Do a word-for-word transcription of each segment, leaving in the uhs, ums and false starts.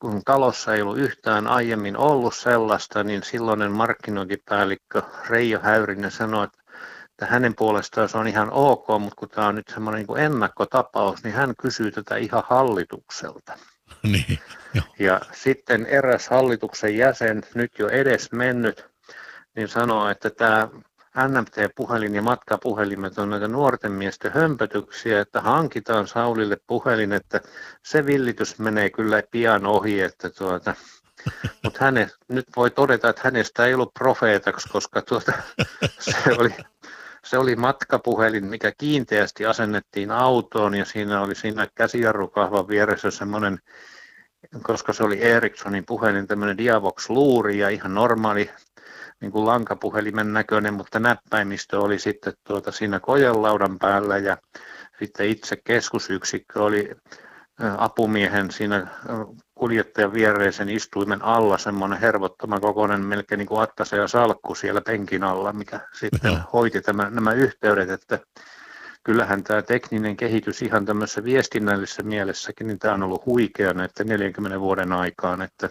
kun talossa ei ollut yhtään aiemmin ollut sellaista, niin silloinen markkinointipäällikkö Reijo Häyrinen sanoi, että että hänen puolestaan se on ihan ok, mutta kun tämä on nyt semmoinen niin kuin ennakkotapaus, niin hän kysyy tätä ihan hallitukselta. Niin, jo. Ja sitten eräs hallituksen jäsen, nyt jo edes mennyt, niin sanoo, että tämä N M T-puhelin ja matkapuhelimet on näitä nuorten miesten hömpötyksiä, että hankitaan Saulille puhelin, että se villitys menee kyllä pian ohi, että tuota, mutta häne, nyt voi todeta, että hänestä ei ollut profeetaksi, koska tuota, se oli... Se oli matkapuhelin, mikä kiinteästi asennettiin autoon ja siinä oli siinä käsijarrukahvan vieressä semmoinen, koska se oli Ericssonin puhelin, tämmöinen Diavox-luuri ja ihan normaali niin kuin lankapuhelimen näköinen, mutta näppäimistö oli sitten tuota siinä kojelaudan päällä ja sitten itse keskusyksikkö oli apumiehen siinä kuljettajan viereisen istuimen alla semmoinen hervottoman kokoinen melkein niin kuin attase ja salkku siellä penkin alla, mikä sitten no. hoiti tämä, nämä yhteydet, että kyllähän tämä tekninen kehitys ihan tämmöisessä viestinnällisessä mielessäkin, niin tämä on ollut huikea näiden neljänkymmenen vuoden aikaan, että,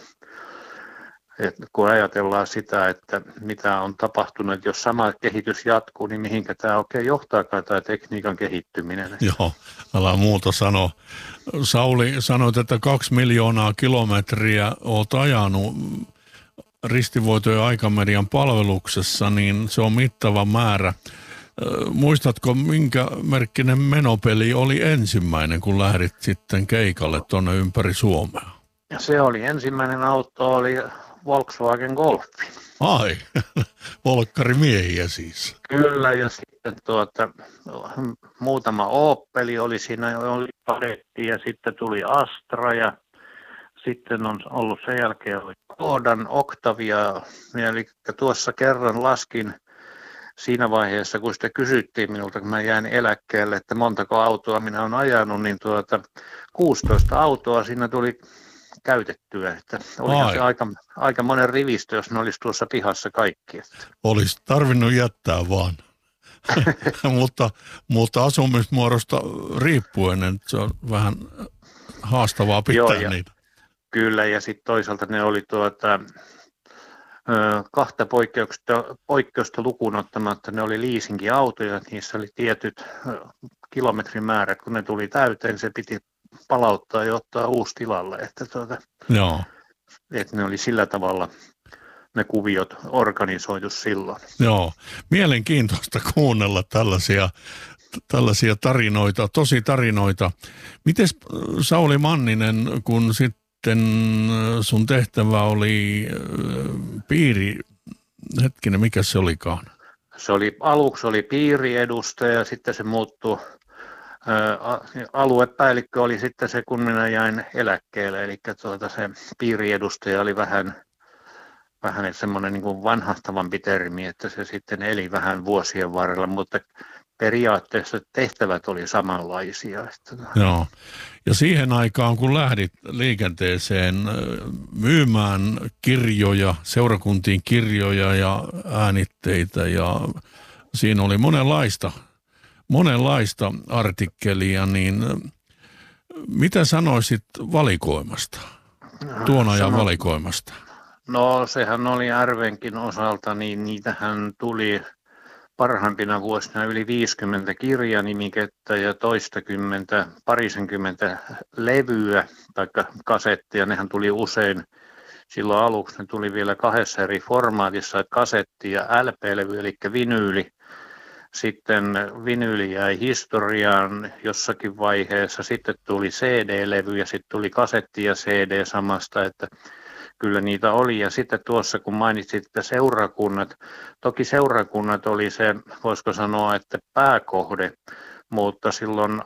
että kun ajatellaan sitä, että mitä on tapahtunut, että jos sama kehitys jatkuu, niin mihinkä tämä oikein johtaakaan tämä tekniikan kehittyminen. Joo, älä muuta sano. Sauli, sanoit, että kaksi miljoonaa kilometriä olet ajanut ristivoitojen aikamedian palveluksessa, niin se on mittava määrä. Muistatko, minkä merkkinen menopeli oli ensimmäinen, kun lähdit sitten keikalle tuonne ympäri Suomea? Se oli ensimmäinen auto, oli Volkswagen Golfi. Ai, volkkarimiehiä siis. Kyllä, ja sitten tuota, muutama Opeli oli siinä, oli Padetti, ja sitten tuli Astra, ja sitten on ollut sen jälkeen oli Kodan, Octavia, eli tuossa kerran laskin siinä vaiheessa, kun sitä kysyttiin minulta, kun mä jäin eläkkeelle, että montako autoa minä olen ajanut, niin tuota, kuusitoista autoa siinä tuli käytettyä, että olihan se aika, aika monen rivistö, jos ne olisi tuossa pihassa kaikki. Että. Olisi tarvinnut jättää vaan, mutta, mutta asumismuodosta riippuen, että se on vähän haastavaa pitää Joo, ja, niitä. Kyllä, ja sitten toisaalta ne oli tuota, kahta poikkeusta, poikkeusta lukuun ottamatta, ne oli leasing-autoja, niissä oli tietyt kilometrimäärät, kun ne tuli täyteen, se piti palauttaa ja ottaa uusi tilalle, että, tuota, Joo. että ne oli sillä tavalla ne kuviot organisoitu silloin. Joo, mielenkiintoista kuunnella tällaisia, tällaisia tarinoita, tosi tarinoita. Mites Sauli Manninen, kun sitten sun tehtävä oli piiri, hetkinen, mikä se olikaan? Se oli, aluksi oli piiriedustaja, sitten se muuttui. Aluepäällikkö oli sitten se, kun minä jäin eläkkeelle, eli tuota se piiriedustaja oli vähän, vähän semmoinen niin kuin vanhahtamampi termi, että se sitten eli vähän vuosien varrella, mutta periaatteessa tehtävät oli samanlaisia. Joo, ja siihen aikaan, kun lähdit liikenteeseen myymään kirjoja, seurakuntiin kirjoja ja äänitteitä, ja siinä oli monenlaista, monenlaista artikkelia, niin mitä sanoisit valikoimasta, tuon ajan Sano, valikoimasta? No sehän oli Järvenkin osalta, niin niitähän tuli parhaimpina vuosina yli viisikymmentä kirjanimikettä ja toistakymmentä, parisenkymmentä levyä tai kasettia. Nehän tuli usein, silloin aluksi ne tuli vielä kahdessa eri formaatissa, kasetti ja L P-levy, eli vinyyli. Sitten vinyyli jäi historiaan jossakin vaiheessa, sitten tuli C D-levy ja sitten tuli kasetti ja C D samasta, että kyllä niitä oli. Ja sitten tuossa, kun mainitsit, että seurakunnat, toki seurakunnat oli se, voisiko sanoa, että pääkohde, mutta silloin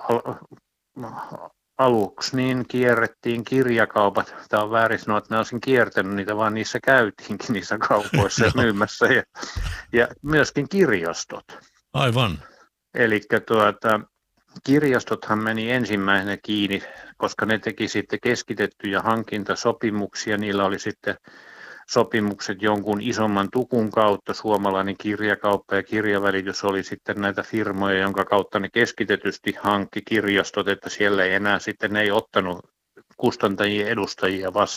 aluksi niin kierrettiin kirjakaupat. Tämä on väärin sanoa, että mä olisin kiertänyt niitä, vaan niissä käytiinkin niissä kaupoissa ja myymässä. Ja, ja myöskin kirjastot. Aivan. Eli tuota, kirjastothan meni ensimmäisenä kiinni, koska ne teki sitten keskitettyjä hankintasopimuksia. Niillä oli sitten sopimukset jonkun isomman tukun kautta. Suomalainen kirjakauppa ja kirjavälitys oli sitten näitä firmoja, jonka kautta ne keskitetysti hankki kirjastot, että siellä ei enää sitten ne ei ottanut kustantajien edustajia vastaan.